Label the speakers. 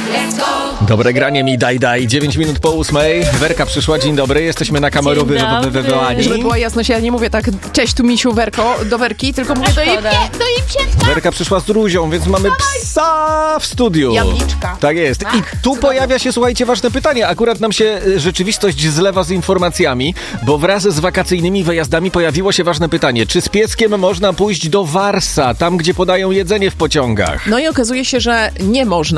Speaker 1: Dobre granie mi daj. 9 minut po 8. Werka przyszła, dzień dobry. Jesteśmy na kamerowy wywołani.
Speaker 2: Żeby była jasność, ja nie mówię tak, cześć tu misiu Werko, do Werki, tylko mówię do jej pieska.
Speaker 1: Werka przyszła z Ruzią, więc mamy psa w studiu.
Speaker 2: Jabliczka.
Speaker 1: Tak jest. I tu pojawia się, słuchajcie, ważne pytanie. Akurat nam się rzeczywistość zlewa z informacjami, bo wraz z wakacyjnymi wyjazdami pojawiło się ważne pytanie. Czy z pieskiem można pójść do Warsa, tam gdzie podają jedzenie w pociągach?
Speaker 2: No i okazuje się, że nie można.